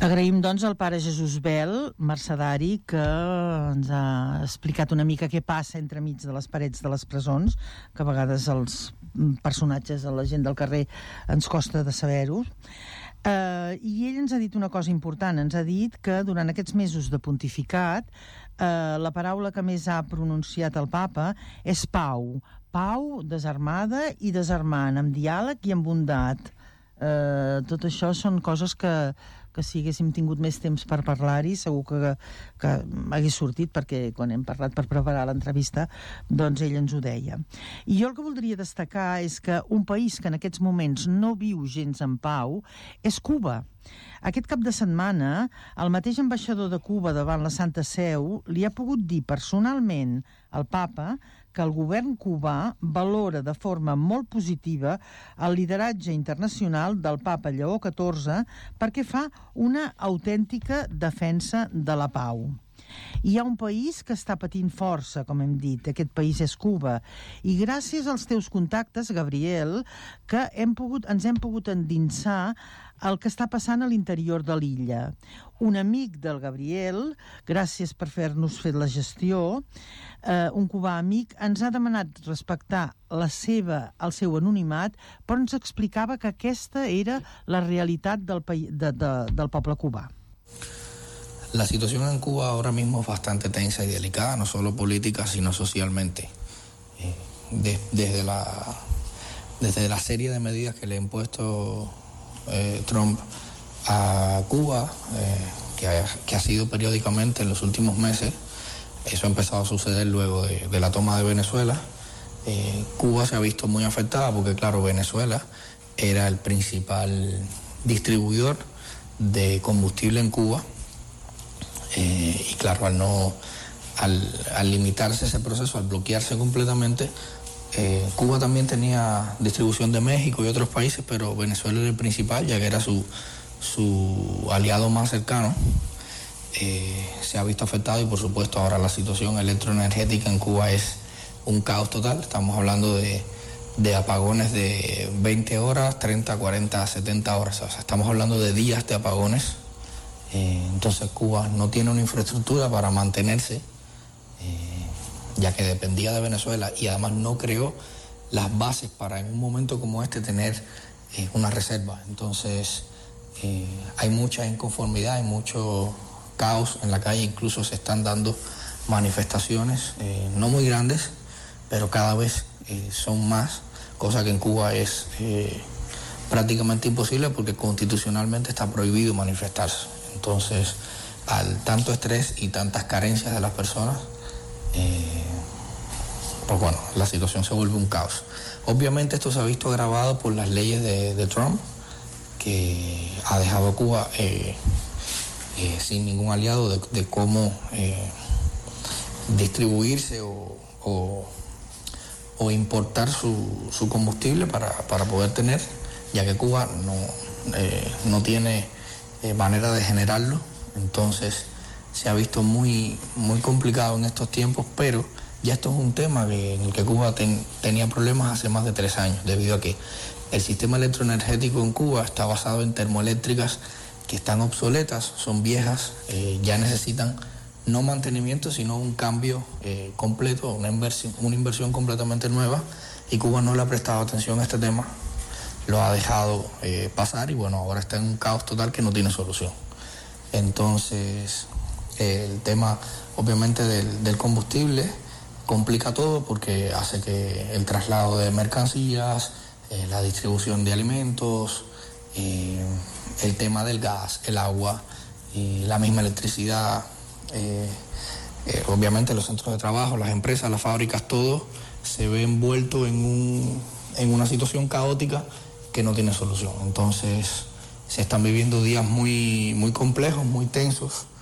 Agraïm, doncs, al pare Jesús Bel, mercedari, que ens ha explicat una mica què passa entremig de les parets de les presons, que a vegades els personatges, la gent del carrer, ens costa de saber-ho. I ell ens ha dit una cosa important, ens ha dit que durant aquests mesos de pontificat la paraula que més ha pronunciat el papa és pau, pau desarmada i desarmant, amb diàleg i amb bondat. Tot això són coses que si haguéssim tingut més temps per parlar-hi segur que hagués sortit, perquè quan hem parlat per preparar l'entrevista doncs ell ens ho deia. I jo el que voldria destacar és que un país que en aquests moments no viu gens en pau és Cuba. Aquest cap de setmana el mateix ambaixador de Cuba davant la Santa Seu li ha pogut dir personalment al papa que el govern cubà valora de forma molt positiva el lideratge internacional del papa Lleó XIV perquè fa una autèntica defensa de la pau. Hi ha un país que està patint força, com hem dit, aquest país és Cuba, i gràcies als teus contactes, Gabriel, que ens hem pogut endinsar el que està passant a l'interior de l'illa. Un amic del Gabriel, gràcies per fer-nos fer la gestió, un cubà amic, ens ha demanat respectar el seu anonimat, però ens explicava que aquesta era la realitat del poble cubà. La situación en Cuba ahora mismo es bastante tensa y delicada, no solo política, sino socialmente. Desde la serie de medidas que le ha impuesto Trump a Cuba, que ha sido periódicamente en los últimos meses, eso ha empezado a suceder luego de la toma de Venezuela. Cuba se ha visto muy afectada porque, claro, Venezuela era el principal distribuidor de combustible en Cuba. Y claro, al limitarse ese proceso, al bloquearse completamente, Cuba también tenía distribución de México y otros países, pero Venezuela era el principal, ya que era su aliado más cercano. Se ha visto afectado y por supuesto ahora la situación electroenergética en Cuba es un caos total. Estamos hablando de apagones de 20 horas, 30, 40, 70 horas. O sea, estamos hablando de días de apagones. Entonces Cuba no tiene una infraestructura para mantenerse, ya que dependía de Venezuela, y además no creó las bases para en un momento como este tener una reserva. Entonces hay mucha inconformidad, hay mucho caos en la calle, incluso se están dando manifestaciones no muy grandes, pero cada vez son más, cosa que en Cuba es prácticamente imposible porque constitucionalmente está prohibido manifestarse. Entonces, al tanto estrés y tantas carencias de las personas, pues bueno, la situación se vuelve un caos. Obviamente esto se ha visto agravado por las leyes de Trump, que ha dejado a Cuba sin ningún aliado de cómo distribuirse o importar su combustible para poder tener, ya que Cuba no tiene manera de generarlo. Entonces se ha visto muy, muy complicado en estos tiempos, pero ya esto es un tema en el que Cuba tenía problemas hace más de 3 años, debido a que el sistema electroenergético en Cuba está basado en termoeléctricas que están obsoletas, son viejas, ya necesitan no mantenimiento, sino un cambio completo, una inversión completamente nueva, y Cuba no le ha prestado atención a este tema, lo ha dejado pasar, y bueno, ahora está en un caos total que no tiene solución. Entonces el tema obviamente del combustible complica todo porque hace que el traslado de mercancías, la distribución de alimentos, el tema del gas, el agua, la misma electricidad, obviamente los centros de trabajo, las empresas, las fábricas, todo se ve envuelto en una situación caótica que no tiene solución. Entonces se están viviendo días muy, muy complejos, muy tensos,